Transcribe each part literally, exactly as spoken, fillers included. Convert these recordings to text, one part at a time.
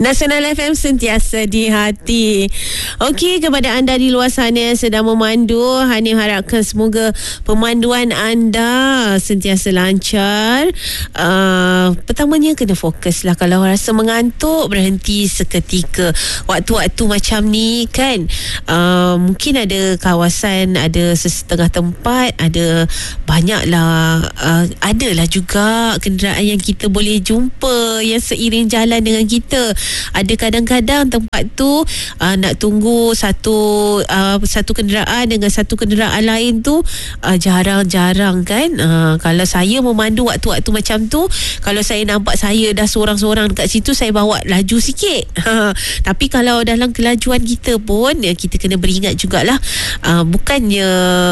Nasional F M sentiasa di hati. Okey, kepada anda di luar sana yang sedang memandu, Hanif harapkan semoga pemanduan anda sentiasa lancar. Uh, pertamanya kena fokus lah. Kalau rasa mengantuk, berhenti seketika. Waktu-waktu macam ni kan, uh, mungkin ada kawasan, ada sesetengah tempat, ada banyaklah, uh, adalah juga kenderaan yang kita boleh jumpa yang seiring jalan dengan kita. Ada kadang-kadang tempat tu uh, nak tunggu satu uh, satu kenderaan dengan satu kenderaan lain tu uh, jarang-jarang kan. Uh, kalau saya memandu waktu-waktu macam tu, kalau saya nampak saya dah seorang-seorang dekat situ, saya bawa laju sikit. Uh, tapi kalau dalam kelajuan kita pun, ya, kita kena beringat jugalah, uh, bukannya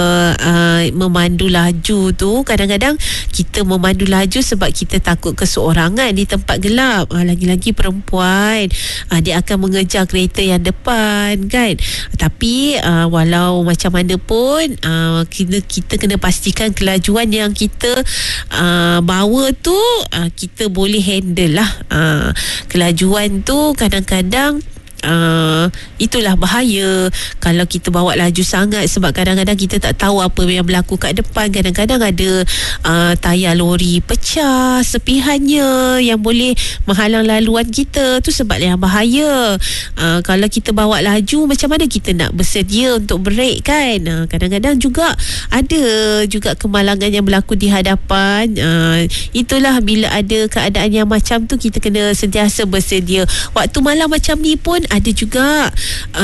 uh, memandu laju tu, kadang-kadang kita memandu laju sebab kita takut keseorangan di tempat gelap. Uh, lagi-lagi perempuan, Uh, dia akan mengejar kereta yang depan kan. Tapi uh, walau macam mana pun, uh, kita, kita kena pastikan kelajuan yang kita uh, bawa tu uh, kita boleh handle lah. uh, Kelajuan tu kadang-kadang Uh, itulah bahaya kalau kita bawa laju sangat, sebab kadang-kadang kita tak tahu apa yang berlaku kat depan. Kadang-kadang ada uh, tayar lori pecah sepihannya yang boleh menghalang laluan kita. Tu sebab yang bahaya. Uh, kalau kita bawa laju, macam mana kita nak bersedia untuk break kan? Uh, kadang-kadang juga ada juga kemalangan yang berlaku di hadapan. Uh, itulah bila ada keadaan yang macam tu, kita kena sentiasa bersedia. Waktu malam macam ni pun ada juga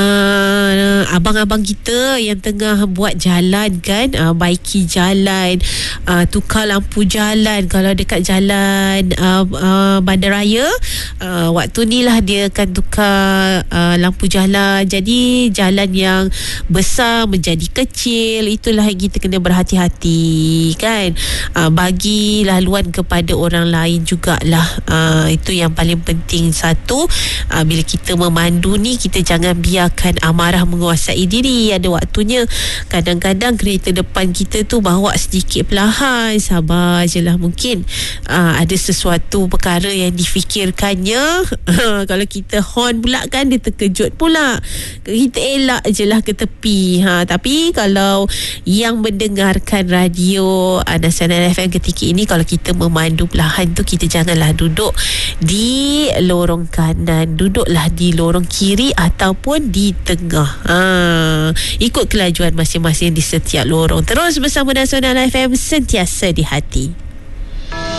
uh, abang-abang kita yang tengah buat jalan kan, uh, baiki jalan, uh, tukar lampu jalan. Kalau dekat jalan uh, uh, bandaraya, uh, waktu ni lah dia akan tukar uh, lampu jalan, jadi jalan yang besar menjadi kecil. Itulah yang kita kena berhati-hati kan, uh, bagi laluan kepada orang lain jugalah. Uh, itu yang paling penting. Satu, uh, bila kita memandu ni, kita jangan biarkan amarah menguasai diri. Ada waktunya kadang-kadang kereta depan kita tu bawa sedikit perlahan, sabar je lah. Mungkin uh, ada sesuatu perkara yang difikirkannya. Kalau kita horn pula kan, dia terkejut pula. Kita elak je lah ke tepi. ha, Tapi kalau yang mendengarkan radio uh, Nasional F M ketika ini, kalau kita memandu perlahan tu, kita janganlah duduk di lorong kanan, duduklah di lorong kiri ataupun di tengah. Ha, ikut kelajuan masing-masing di setiap lorong. Terus bersama Nasional F M, sentiasa di hati.